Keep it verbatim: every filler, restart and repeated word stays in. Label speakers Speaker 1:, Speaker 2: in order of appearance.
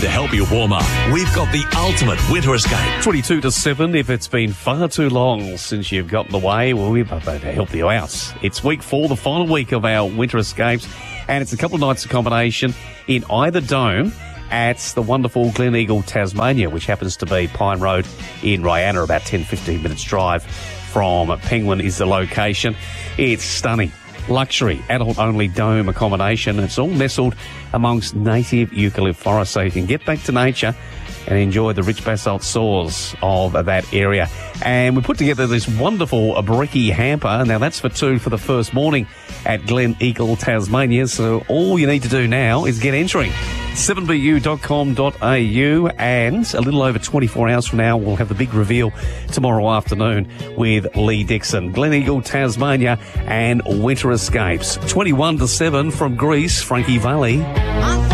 Speaker 1: To help you warm up, we've got the ultimate winter escape.
Speaker 2: twenty-two to seven. If it's been far too long since you've gotten away, well, we're about to help you out. It's week four, the final week of our winter escapes, and it's a couple of nights of combination in either dome at the wonderful Glen Eagle, Tasmania, which happens to be Pine Road in Rihanna, about ten, fifteen minutes drive from Penguin is the location. It's stunning. Luxury, adult-only dome accommodation. It's all nestled amongst native eucalypt forest, so you can get back to nature and enjoy the rich basalt soils of that area. And we put together this wonderful brekkie hamper. Now, that's for two for the first morning at Glen Eagle, Tasmania. So all you need to do now is get entering. seven b u dot com dot a u, and a little over twenty-four hours from now, we'll have the big reveal tomorrow afternoon with Lee Dixon. Glen Eagle, Tasmania, and Winter Escapes. twenty-one to seven from Greece, Frankie Valli.